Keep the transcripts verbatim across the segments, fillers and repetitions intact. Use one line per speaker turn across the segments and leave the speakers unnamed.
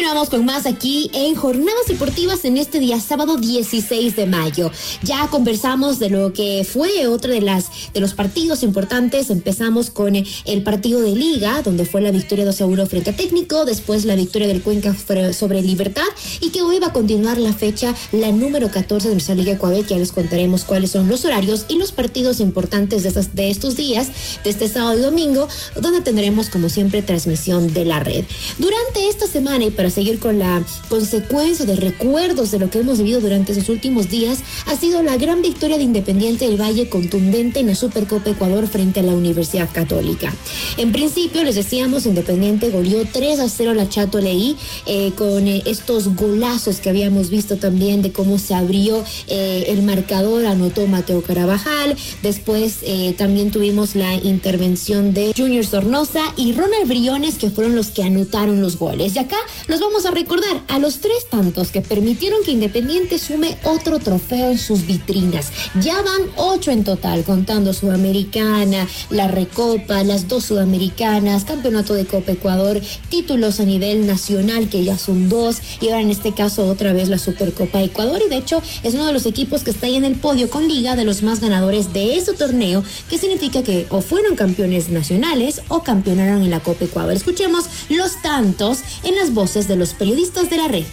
Continuamos con más aquí en Jornadas Deportivas en este día sábado dieciséis de mayo. Ya conversamos de lo que fue otro de las de los partidos importantes. Empezamos con el partido de Liga, donde fue la victoria dos a uno frente a Técnico, después la victoria del Cuenca sobre Libertad, y que hoy va a continuar la fecha, la número catorce de nuestra Liga Ecuador. Ya les contaremos cuáles son los horarios y los partidos importantes de, esas, de estos días, de este sábado y domingo, donde tendremos como siempre transmisión de la red. Durante esta semana, y para seguir con la consecuencia de recuerdos de lo que hemos vivido durante esos últimos días, ha sido la gran victoria de Independiente del Valle, contundente en la Supercopa Ecuador frente a la Universidad Católica. En principio, les decíamos, Independiente goleó tres a cero a la Chato Leí, eh, con eh, estos golazos que habíamos visto también de cómo se abrió eh, el marcador, anotó Mateo Carabajal, después eh, también tuvimos la intervención de Junior Sornosa y Ronald Briones, que fueron los que anotaron los goles. Y acá los vamos a recordar a los tres tantos que permitieron que Independiente sume otro trofeo en sus vitrinas. Ya van ocho en total, contando Sudamericana, la Recopa, las dos Sudamericanas, Campeonato de Copa Ecuador, títulos a nivel nacional, que ya son dos, y ahora en este caso otra vez la Supercopa Ecuador. Y de hecho es uno de los equipos que está ahí en el podio con Liga de los más ganadores de ese torneo, que significa que o fueron campeones nacionales o campeonaron en la Copa Ecuador. Escuchemos los tantos en las voces de los periodistas de la red.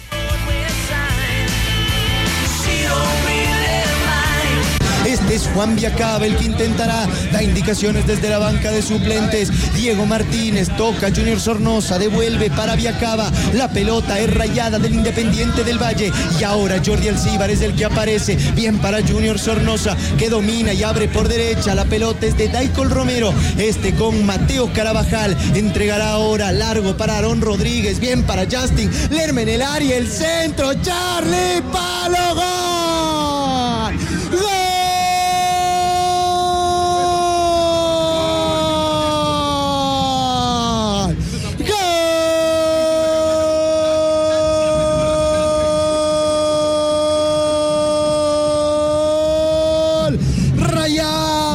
Este es Juan Viacaba, el que intentará, da indicaciones desde la banca de suplentes. Diego Martínez toca, Junior Sornosa devuelve para Viacaba. La pelota es rayada del Independiente del Valle. Y ahora Jordi Alcíbar es el que aparece. Bien para Junior Sornosa, que domina y abre por derecha. La pelota es de Daicol Romero. Este con Mateo Carabajal. Entregará ahora largo para Aarón Rodríguez. Bien para Justin Lerma en el área, el centro. Charlie Palo, ¡gol!